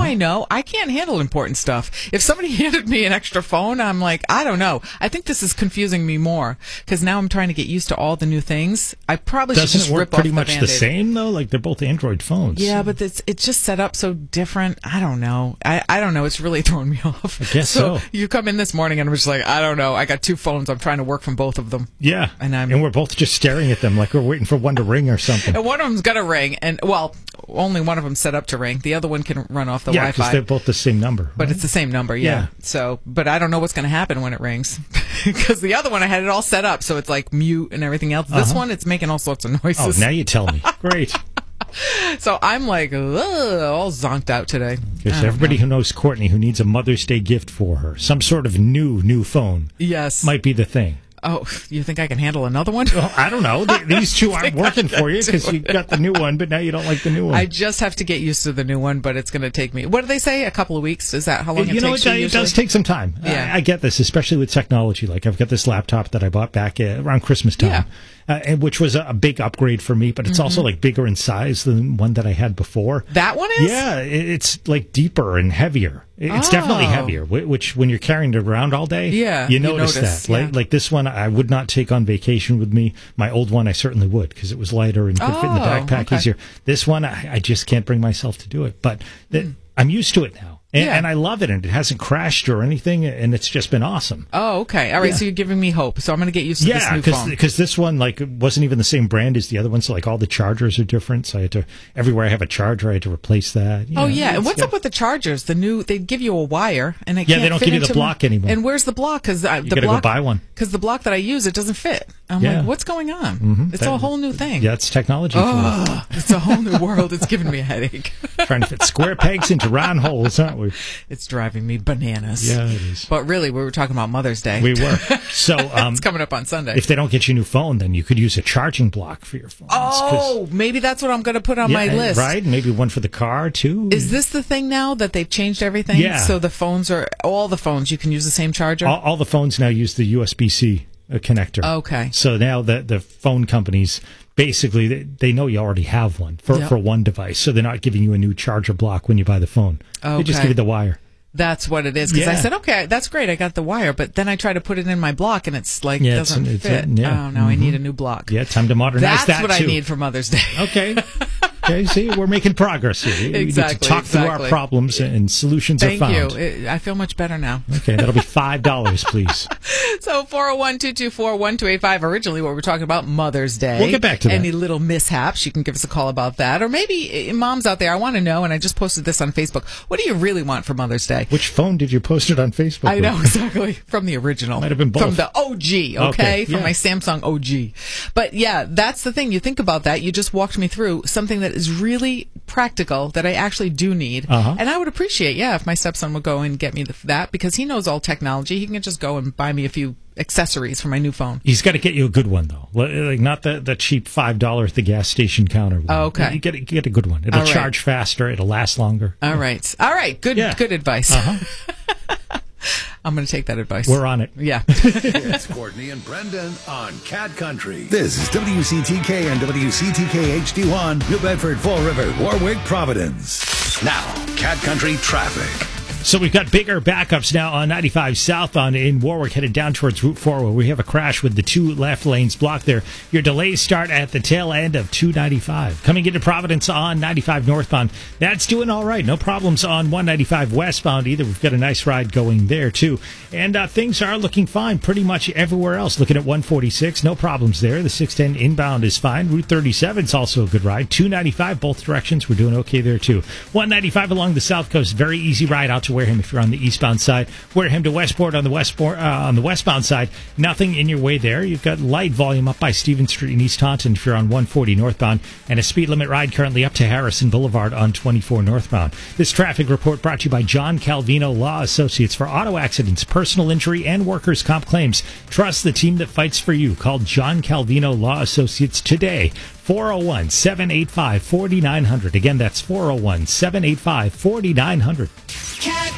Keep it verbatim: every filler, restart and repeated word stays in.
I know? I can't handle important stuff. If somebody handed me an extra phone, I'm like, I don't know. I think this is confusing me more because now I'm trying to get used to all the new things. I probably Doesn't should just it work rip pretty off much the the Band-Aid. same, though? Like, they're both Android phones. Yeah, but it's it's just set up so different. I don't know. I, I don't know. It's really throwing me off. I guess so. You come in this morning and I'm just like, I don't know. I got two phones. I'm trying to work from both of them. Yeah. And I'm and we're both just staring at them like we're waiting for one to ring or something. And one of them's got to ring. And, well, only one of them's set up to ring. The other one can run off the yeah, because Wi-Fi. they're both the same number. But right? it's the same number, yeah. Yeah. So, but I don't know what's going to happen when it rings. Because the other one, I had it all set up, so it's like mute and everything else. This Uh-huh. one, it's making all sorts of Oh, noises. now you tell me. Great. So I'm like, ugh, all zonked out today. There's I don't everybody know. who knows Courtney who needs a Mother's Day gift for her. Some sort of new, new phone Yes. might be the thing. Oh, you think I can handle another one? Well, I don't know. Th- These two aren't think I working can for you do because you it. got the new one, but now you don't like the new one. I just have to get used to the new one, but it's going to take me. What do they say? A couple of weeks? Is that how long you it know, takes it, you it usually? does take some time. Yeah. I, I get this, especially with technology. Like, I've got this laptop that I bought back uh, around Christmas time, Yeah. uh, and which was a, a big upgrade for me, but it's also like bigger in size than one that I had before. That one is? Yeah, it, it's like deeper and heavier. It- It's Oh. definitely heavier, whi- which when you're carrying it around all day, Yeah, you you notice, notice, that. Like, yeah. like this one, I would not take on vacation with me. My old one, I certainly would because it was lighter and could fit in the Oh, backpack okay. easier. This one, I, I just can't bring myself to do it. But th- I'm used to it now. And, Yeah. and I love it, and it hasn't crashed or anything, and it's just been awesome. Oh, okay. All right, Yeah. so you're giving me hope. So I'm going to get used to this Yeah, new phone. because this one like wasn't even the same brand as the other one, so like all the chargers are different. So I had to everywhere I have a charger, I had to replace that. You Oh know, yeah, and it's- what's yeah. up with the chargers? The new they give you a wire, and I Yeah, can't they don't fit give you the into block my- anymore. And where's the block? Because uh, You the gotta go block buy one. Because the block that I use, it doesn't fit. I'm Yeah. like, what's going on? Mhm. It's That- a whole new thing. Yeah, it's technology. for Oh, it's a whole new world. It's giving me a headache. you. Trying to fit square pegs into round holes, aren't we? It's driving me bananas. Yeah, it is. But really, we were talking about Mother's Day. We were. So um, It's coming up on Sunday. if they don't get you a new phone, then you could use a charging block for your phone. Oh, maybe that's what I'm going to put on my list. Right? Maybe one for the car, too. Is this the thing now that they've changed everything? Yeah. So the phones are, all the phones, you can use the same charger? all, all the phones now use the U S B C uh, connector. Okay. So now the, the phone companies, basically, they, they know you already have one for, Yep. for one device. So they're not giving you a new charger block when you buy the phone. They just Okay. give you the wire. That's what it is. Because I Yeah. said, okay, that's great. I got the wire. But then I try to put it in my block and it's like, Yeah, it's- doesn't it's- fit. yeah. Oh, no, I need a new block. Yeah, time to modernize That's that, what too. I need for Mother's Day. Okay. Okay, see, we're making progress here. We need to Exactly, talk through our exactly. problems and solutions Thank are you. found. It, I feel much better now. Okay, that'll be five dollars, please. So four oh one, two two four, one two eight five. Originally, what we were talking about, Mother's Day. We'll get back to that. Any little mishaps, you can give us a call about that. Or maybe, uh, moms out there, I want to know, and I just posted this on Facebook. What do you really want for Mother's Day? Which phone did you post it on Facebook I with? know, exactly. From the original. Might have been both. From the O G, okay? Okay, From yeah. my Samsung O G. But yeah, that's the thing. You think about that. You just walked me through something that is really practical that I actually do need. Uh-huh. And I would appreciate, yeah, if my stepson would go and get me the, that because he knows all technology. He can just go and buy me a few accessories for my new phone. He's got to get you a good one, though. Like, not the, the cheap five dollars at the gas station counter one. Oh, okay. You get, get a good one. It'll All right. charge faster. It'll last longer. All right. All right. Good Yeah. good advice. Uh-huh. I'm going to take that advice. We're on it. Yeah. It's Courtney and Brendan on Cat Country. This is W C T K and W C T K H D one, New Bedford, Fall River, Warwick, Providence. Now, Cat Country traffic. So we've got bigger backups now on ninety-five southbound in Warwick, headed down towards Route four, where we have a crash with the two left lanes blocked there. Your delays start at the tail end of two ninety-five. Coming into Providence on ninety-five northbound, that's doing all right. No problems on one ninety-five westbound either. We've got a nice ride going there, too. And uh, things are looking fine pretty much everywhere else. Looking at one forty-six, no problems there. The six ten inbound is fine. Route thirty-seven is also a good ride. two ninety-five, both directions, we're doing okay there, too. one ninety-five along the south coast, very easy ride out to Wareham if you're on the eastbound side. Wareham to Westport on the westport uh, on the westbound side. Nothing in your way there. You've got light volume up by Stevens Street in East Taunton if you're on one forty northbound, and a speed limit ride currently up to Harrison Boulevard on twenty-four northbound. This traffic report brought to you by John Calvino Law Associates for auto accidents, personal injury, and workers' comp claims. Trust the team that fights for you. Call John Calvino Law Associates today. four oh one, seven eight five, four nine zero zero. Again, that's four oh one, seven eight five, four nine zero zero.